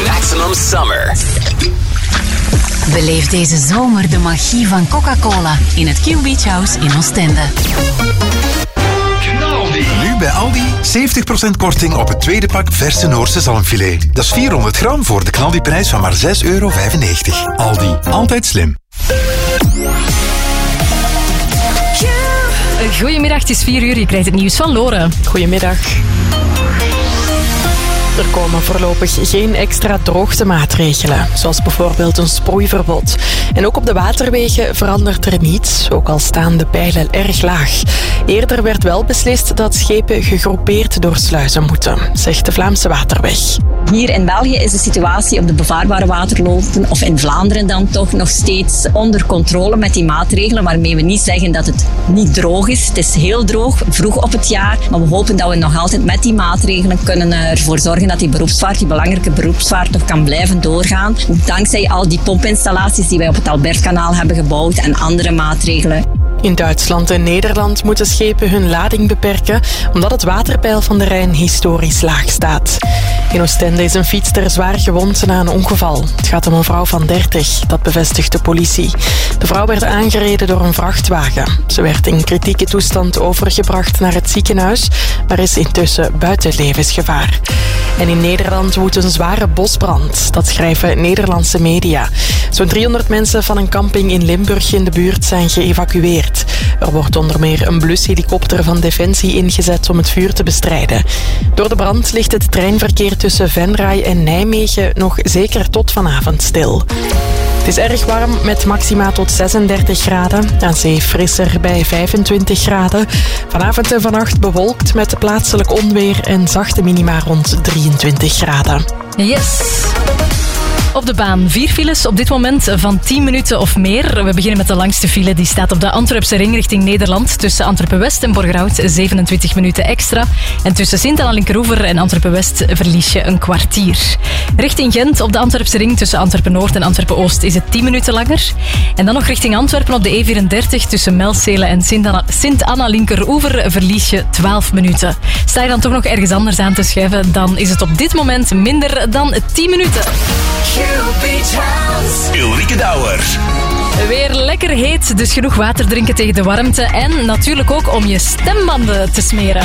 Maximum Summer. Beleef deze zomer de magie van Coca-Cola in het Q Beach House in Oostende. Nu bij Aldi 70% korting op het tweede pak verse Noorse zalmfilet. Dat is 400 gram voor de knaldiprijs van maar €6,95. Aldi, altijd slim. Goedemiddag, het is 4 uur. Je krijgt het nieuws van Lore. Goedemiddag. Er komen voorlopig geen extra droogtemaatregelen, zoals bijvoorbeeld een sproeiverbod. En ook op de waterwegen verandert er niets, ook al staan de pijlen erg laag. Eerder werd wel beslist dat schepen gegroepeerd door sluizen moeten, zegt de Vlaamse Waterweg. Hier in België is de situatie op de bevaarbare waterlopen, of in Vlaanderen dan toch, nog steeds onder controle met die maatregelen, waarmee we niet zeggen dat het niet droog is. Het is heel droog, vroeg op het jaar, maar we hopen dat we nog altijd met die maatregelen kunnen ervoor zorgen dat die beroepsvaart, die belangrijke beroepsvaart, toch kan blijven doorgaan. Dankzij al die pompinstallaties die wij op het Albertkanaal hebben gebouwd en andere maatregelen. In Duitsland en Nederland moeten schepen hun lading beperken omdat het waterpeil van de Rijn historisch laag staat. In Oostende is een fietster zwaar gewond na een ongeval. Het gaat om een vrouw van 30, dat bevestigt de politie. De vrouw werd aangereden door een vrachtwagen. Ze werd in kritieke toestand overgebracht naar het ziekenhuis, maar is intussen buiten levensgevaar. En in Nederland woedt een zware bosbrand. Dat schrijven Nederlandse media. Zo'n 300 mensen van een camping in Limburg in de buurt zijn geëvacueerd. Er wordt onder meer een blushelikopter van Defensie ingezet om het vuur te bestrijden. Door de brand ligt het treinverkeer tussen Venray en Nijmegen nog zeker tot vanavond stil. Het is erg warm met maxima tot 36 graden. Aan zee frisser bij 25 graden. Vanavond en vannacht bewolkt met plaatselijk onweer en zachte minima rond 23 graden. Yes! Op de baan 4 files op dit moment van 10 minuten of meer. We beginnen met de langste file. Die staat op de Antwerpse ring richting Nederland. Tussen Antwerpen-West en Borgerhout 27 minuten extra. En tussen Sint-Anna-Linkeroever en Antwerpen-West verlies je een kwartier. Richting Gent op de Antwerpse ring tussen Antwerpen-Noord en Antwerpen-Oost is het 10 minuten langer. En dan nog richting Antwerpen op de E34 tussen Melcele en Sint-Anna-Linkeroever verlies je 12 minuten. Sta je dan toch nog ergens anders aan te schuiven, dan is het op dit moment minder dan 10 minuten. Ulrike Douwer. Weer lekker heet, dus genoeg water drinken tegen de warmte. En natuurlijk ook om je stembanden te smeren.